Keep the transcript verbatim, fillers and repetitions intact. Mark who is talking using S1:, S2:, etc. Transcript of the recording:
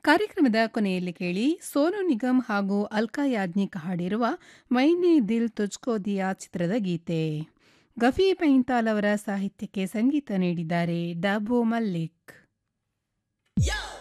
S1: ಕಾರ್ಯಕ್ರಮದ ಕೊನೆಯಲ್ಲಿ ಕೇಳಿ ಸೋನು ನಿಗಮ್ ಹಾಗೂ ಅಲ್ಕಾ ಯಾಜ್ಞಿಕ್ ಹಾಡಿರುವ ಮೈನೆ ದಿಲ್ ತುಜ್ಕೋ ದಿಯಾ ಚಿತ್ರದ ಗೀತೆ. ಗಫಿ ಪೈಂತಾಲ್ ಅವರ ಸಾಹಿತ್ಯಕ್ಕೆ ಸಂಗೀತ ನೀಡಿದ್ದಾರೆ ಡಾಬೋ ಮಲ್ಲಿಕ್.
S2: Yo!